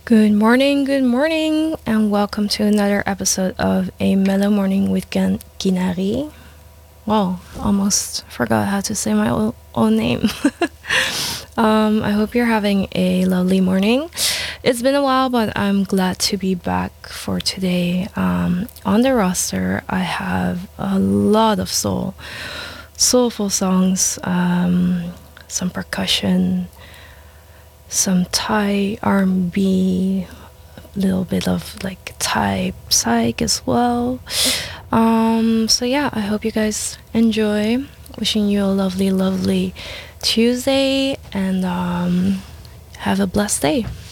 good morning, and welcome to another episode of A Mellow Morning with Ginari. Well, almost forgot how to say my own name. I hope you're having a lovely morning. It's been a while, but I'm glad to be back for today. On the roster, I have a lot of soulful songs, some percussion, some Thai R&B, a little bit of like Thai psych as well. So yeah, I hope you guys enjoy. Wishing you a lovely Tuesday, and have a blessed day.